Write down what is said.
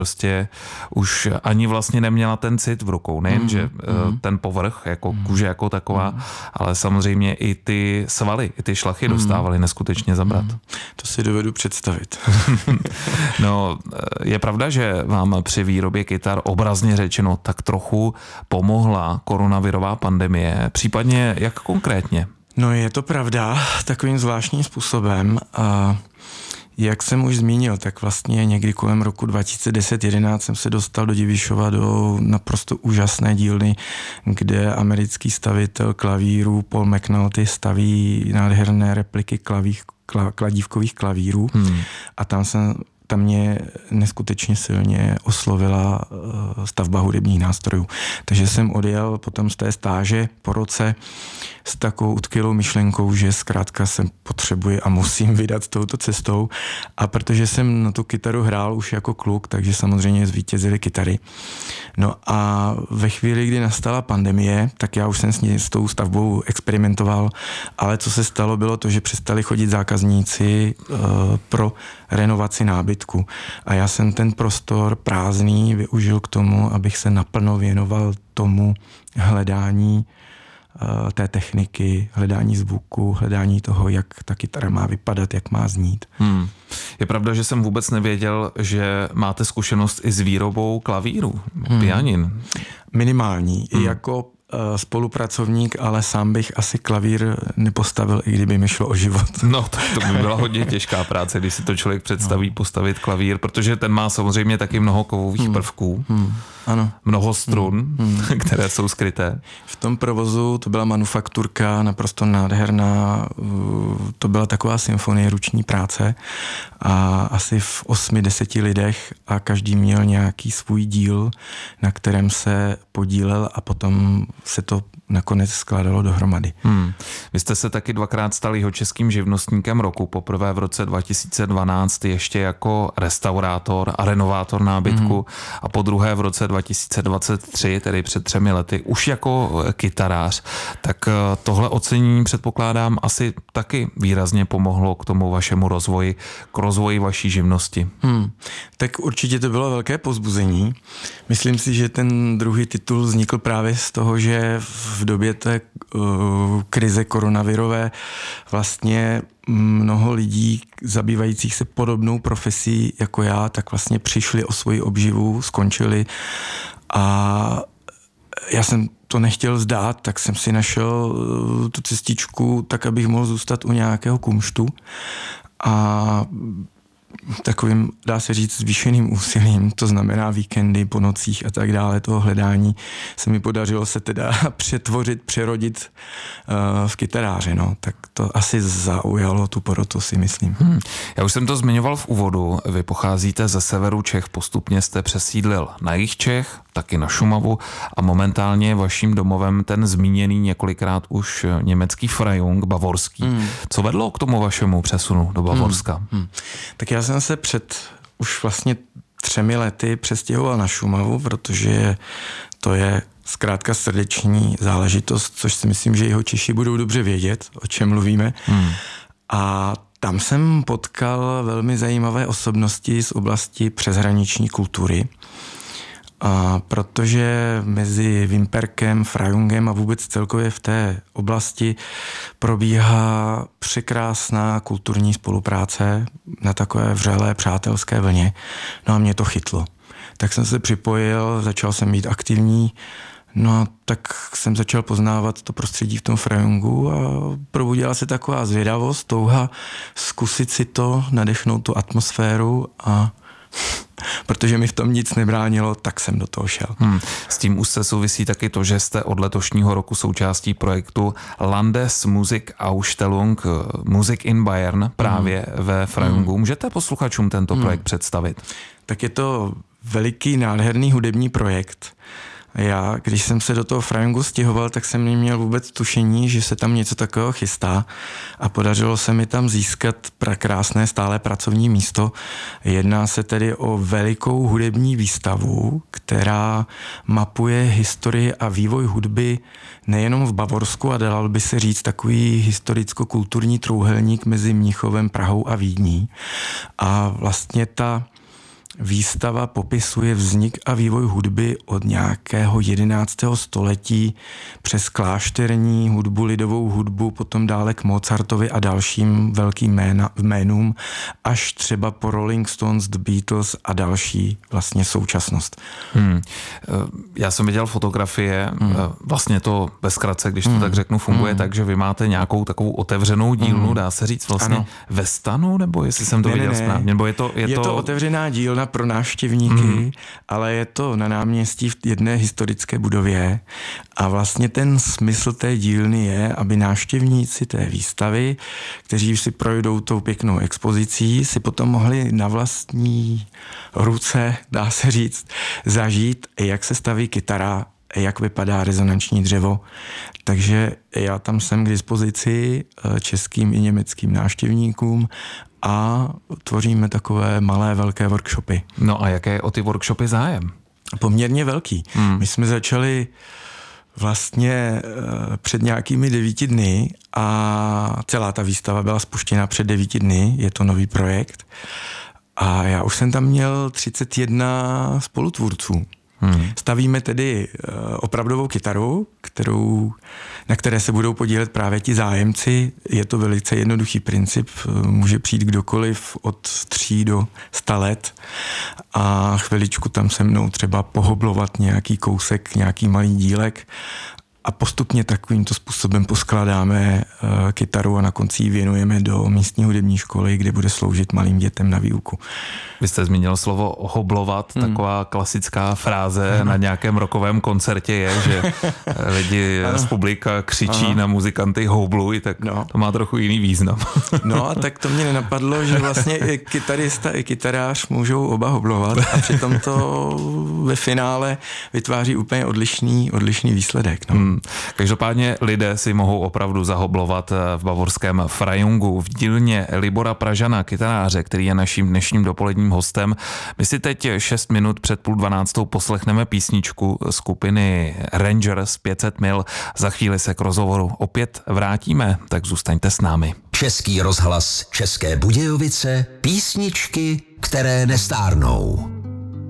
prostě už ani vlastně neměla ten cit v rukou. Nejen, že ten povrch, jako kůže jako taková, ale samozřejmě i ty svaly, i ty šlachy dostávaly neskutečně zabrat. To si dovedu představit. No, je pravda, že vám při výrobě kytar obrazně řečeno tak trochu pomohla koronavirová pandemie, případně jak konkrétně? No je to pravda, takovým zvláštním způsobem. A jak jsem už zmínil, tak vlastně někdy kolem roku 2010-11 jsem se dostal do Divišova do naprosto úžasné dílny, kde americký stavitel klavírů Paul McNulty staví nádherné repliky kladívkových klavírů. A tam mě neskutečně silně oslovila stavba hudebních nástrojů. Takže jsem odjel potom z té stáže po roce s takovou utkvělou myšlenkou, že zkrátka se potřebuji a musím vydat touto cestou. A protože jsem na tu kytaru hrál už jako kluk, takže samozřejmě zvítězily kytary. No a ve chvíli, kdy nastala pandemie, tak já už jsem s tou stavbou experimentoval, ale co se stalo, bylo to, že přestali chodit zákazníci pro renovaci nábytku. A já jsem ten prostor prázdný využil k tomu, abych se naplno věnoval tomu hledání té techniky, hledání zvuku, hledání toho, jak ta kytara má vypadat, jak má znít. Je pravda, že jsem vůbec nevěděl, že máte zkušenost i s výrobou klavíru, pianin. Minimální. I jako spolupracovník, ale sám bych asi klavír nepostavil, i kdyby mi šlo o život. No, tak to by byla hodně těžká práce, když si to člověk představí postavit klavír, protože ten má samozřejmě taky mnoho kovových prvků. Ano. Mnoho strun, které jsou skryté. V tom provozu to byla manufakturka naprosto nádherná, to byla taková symfonie ruční práce a asi v 8-10 lidech a každý měl nějaký svůj díl, na kterém se podílel a potom se to nakonec skládalo dohromady. Vy jste se taky dvakrát stal jihočeským živnostníkem roku, poprvé v roce 2012 ještě jako restaurátor a renovátor nábytku a po druhé v roce 2023, tedy před 3 lety, už jako kytarář. Tak tohle ocenění, předpokládám, asi taky výrazně pomohlo k tomu vašemu rozvoji, k rozvoji vaší živnosti. Tak určitě to bylo velké povzbuzení. Myslím si, že ten druhý titul vznikl právě z toho, že v době té krize koronavirové vlastně mnoho lidí zabývajících se podobnou profesí jako já, tak vlastně přišli o svoji obživu, skončili a já jsem to nechtěl vzdát, tak jsem si našel tu cestičku tak, abych mohl zůstat u nějakého kumštu a takovým, dá se říct, zvýšeným úsilím, to znamená víkendy po nocích a tak dále, toho hledání, se mi podařilo se teda přerodit v kytaráře, no. Tak to asi zaujalo tu porotu, si myslím. Já už jsem to zmiňoval v úvodu, vy pocházíte ze severu Čech, postupně jste přesídlil na jih Čech, taky na Šumavu a momentálně vaším domovem ten zmíněný několikrát už německý Freyung, bavorský. Co vedlo k tomu vašemu přesunu do Bavorska? Tak já jsem se před už vlastně 3 lety přestěhoval na Šumavu, protože to je zkrátka srdeční záležitost, což si myslím, že jeho Češi budou dobře vědět, o čem mluvíme. A tam jsem potkal velmi zajímavé osobnosti z oblasti přeshraniční kultury. A protože mezi Vimperkem, Freyungem a vůbec celkově v té oblasti probíhá překrásná kulturní spolupráce na takové vřelé přátelské vlně. No a mě to chytlo. Tak jsem se připojil, začal jsem být aktivní, no a tak jsem začal poznávat to prostředí v tom Freyungu a probudila se taková zvědavost, touha zkusit si to, nadechnout tu atmosféru a protože mi v tom nic nebránilo, tak jsem do toho šel. S tím už se souvisí taky to, že jste od letošního roku součástí projektu Landesmusikausstellung Musik in Bayern právě ve Freyungu. Můžete posluchačům tento projekt představit? Tak je to veliký, nádherný hudební projekt. Já, když jsem se do toho Freyungu stěhoval, tak jsem neměl vůbec tušení, že se tam něco takového chystá a podařilo se mi tam získat krásné stále pracovní místo. Jedná se tedy o velikou hudební výstavu, která mapuje historii a vývoj hudby nejenom v Bavorsku a dal by se říct takový historicko-kulturní trůhelník mezi Mnichovem, Prahou a Vídní. A vlastně ta výstava popisuje vznik a vývoj hudby od nějakého 11. století přes klášterní hudbu, lidovou hudbu, potom dále k Mozartovi a dalším velkým jménům, až třeba po Rolling Stones, The Beatles a další vlastně současnost. Já jsem viděl fotografie, vlastně to ve zkratce, když to tak řeknu, funguje tak, že vy máte nějakou takovou otevřenou dílnu, dá se říct vlastně ve stanu, nebo jestli jsem to viděl správně, nebo je to otevřená dílna pro návštěvníky, ale je to na náměstí v jedné historické budově a vlastně ten smysl té dílny je, aby návštěvníci té výstavy, kteří si projdou tou pěknou expozicí, si potom mohli na vlastní ruce, dá se říct, zažít, jak se staví kytara, jak vypadá rezonanční dřevo. Takže já tam jsem k dispozici českým i německým návštěvníkům a tvoříme takové malé, velké workshopy. No a jaké je o ty workshopy zájem? Poměrně velký. My jsme začali vlastně před nějakými 9 dny a celá ta výstava byla spuštěna před 9 dny, je to nový projekt. A já už jsem tam měl 31 spolutvůrců. Stavíme tedy opravdovou kytaru, na které se budou podílet právě ti zájemci. Je to velice jednoduchý princip, může přijít kdokoliv od 3 do 100 let a chviličku tam se mnou třeba pohoblovat nějaký kousek, nějaký malý dílek a postupně takovýmto způsobem poskládáme kytaru a na konci ji věnujeme do místní hudební školy, kde bude sloužit malým dětem na výuku. Vy jste zmínil slovo hoblovat, taková klasická fráze na nějakém rockovém koncertě je, že lidi z publika křičí na muzikanty hobluj, tak to má trochu jiný význam. No a tak to mě nenapadlo, že vlastně i kytarista, i kytarář můžou oba hoblovat a přitom to ve finále vytváří úplně odlišný výsledek. No. Každopádně lidé si mohou opravdu zahoblovat v bavorském Frajungu v dílně Libora Pražana, kytaráře, který je naším dnešním dopoledním hostem. My si teď 6 minut před 11:30 poslechneme písničku skupiny Rangers 500 mil. Za chvíli se k rozhovoru opět vrátíme, tak zůstaňte s námi. Český rozhlas České Budějovice, písničky, které nestárnou.